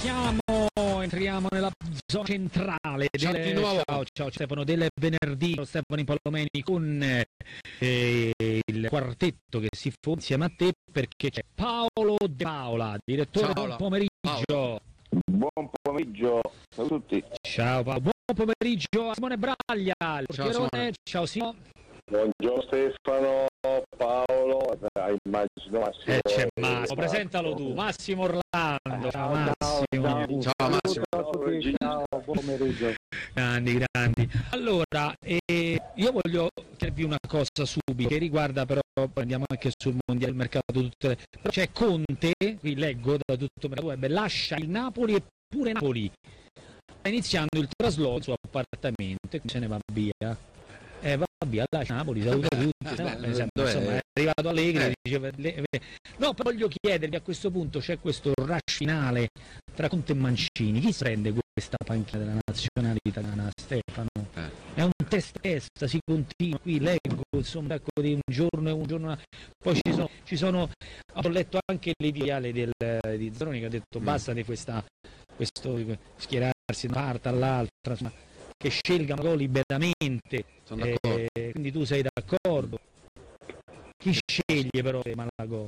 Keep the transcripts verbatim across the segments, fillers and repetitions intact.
siamo, entriamo nella zona centrale. Ciao delle... di nuovo. Ciao, ciao Stefano, del venerdì, Stefano Palomeni con eh, il quartetto che si fa insieme a te, perché c'è Paolo De Paola, direttore. Ciao, buon pomeriggio. Paolo. Buon pomeriggio a tutti. Ciao Paolo, buon pomeriggio a Simone Braglia, il portierone. Ciao Simone. Buongiorno Stefano, Paolo, eh, immagino Massimo. Eh, c'è Massimo, presentalo tu, Massimo Orlando. Ciao Massimo. Ciao Massimo. Ciao, buon pomeriggio. Grandi, grandi. Allora, eh, io voglio chiedervi una cosa subito, che riguarda però, andiamo anche sul mondiale, il mercato, tutte le... però c'è Conte, qui leggo da tutto il mercato web, lascia il Napoli e pure Napoli. Sta iniziando il trasloco del suo appartamento e se ne va via. Eh, va via, lascia Napoli, saluta tutti. Eh, no? beh, Insomma, dov'è? insomma, è arrivato Allegri, Eh. diceva, le, le... no, però voglio chiedervi a questo punto, c'è questo rush finale tra Conte e Mancini, chi prende questa panchina della nazionale italiana, Stefano? Eh. È un test test, si continua, qui leggo insomma ecco, di un giorno e un giorno, poi ci sono, ci sono ho letto anche l'editoriale del, di Zanoni che ha detto Mm. basta di questa, questo schierarsi da una parte all'altra, insomma, che scelgano liberamente. Sono d'accordo. Eh, quindi tu sei d'accordo? Chi sceglie però Malagò?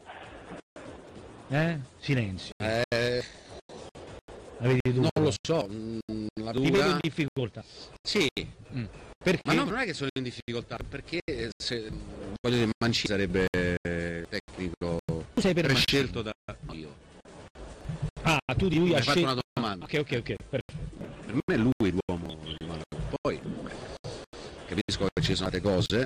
Eh? Silenzio. Eh, La vedi tu? non lo so, mm, la Ti vedo in dura... difficoltà. Sì, Mm. Perché? ma no, non è che sono in difficoltà, perché se voglio dire, Mancini sarebbe tecnico tu sei per Mancini. prescelto da no, io. Ah, tu di lui Mi hai hai fatto scelto. una domanda. Ok, ok, ok. Perfetto. Per me è lui l'uomo di Malagò. Poi capisco che ci sono altre cose,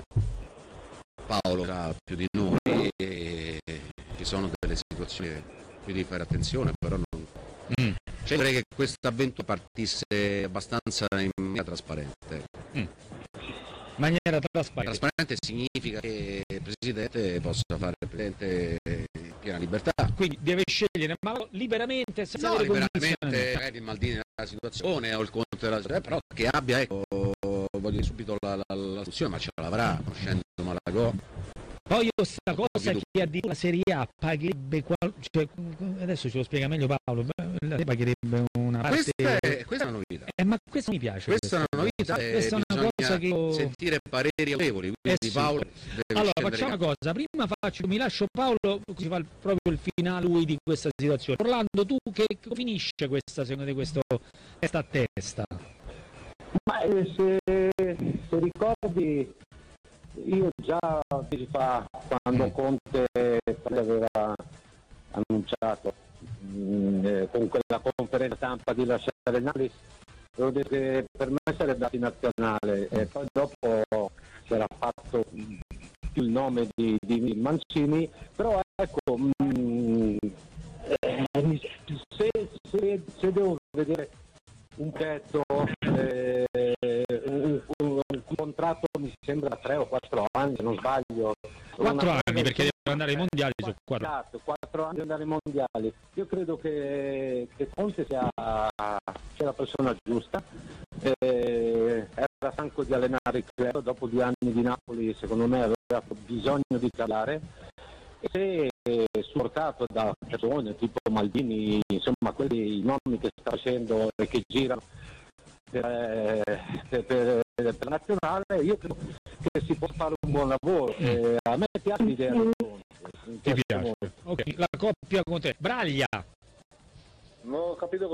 Paolo sa più di noi e ci sono delle situazioni cui devi fare attenzione, però non... Mm. Cioè, vorrei che questa avventura partisse abbastanza in maniera trasparente. Mm. In maniera trasparente. Trasparente significa che il Presidente possa fare il Presidente in piena libertà. Quindi deve scegliere ma liberamente senza No, avere liberamente, condizionamenti. magari il Maldini nella situazione o il Conte della situazione, però che abbia, ecco, voglio dire, subito la, la, la soluzione, ma ce l'avrà, conoscendo Malagò. Poi io sta cosa Vedo- che addirittura la Serie A pagherebbe qual... cioè, adesso ce lo spiega meglio Paolo, la Serie A pagherebbe una parte. Questa è, questa è una novità. Eh, ma questa mi piace. Questa è una novità e Questa è una cosa che io... sentire pareri autorevoli, Eh quindi sì. Paolo deve Allora scendere facciamo in una cosa, prima faccio, mi lascio Paolo, così fa il- proprio il finale lui di questa situazione. Orlando, tu che che finisce questa secondo te questo testa a testa? Ma eh, se, se ricordi, io già mesi fa, quando Mm. Conte aveva annuncito mh, eh, con quella conferenza stampa di lasciare il Napoli, avevo detto che per me sarebbe in nazionale e poi dopo si era fatto mh, più il nome di, di Mancini, però ecco, mh, eh, se, se, se devo vedere un pezzo, eh, un, un- un contratto mi sembra tre o quattro anni, se non sbaglio. Quattro Una- anni perché deve andare ai mondiali su quattro. Esatto, quattro anni di andare ai mondiali. Io credo che, che Conte sia, sia la persona giusta. Eh, era stanco di allenare il club, dopo due anni di Napoli secondo me aveva bisogno di calare. E se supportato da persone tipo Maldini, insomma quelli i nomi che sta facendo e che girano per, per, per, per la nazionale, io credo che si può fare un buon lavoro. Eh, a me piace l'idea di Conte, mi Ti piace? molto. Ok, la coppia con te. Braglia. Non ho capito cosa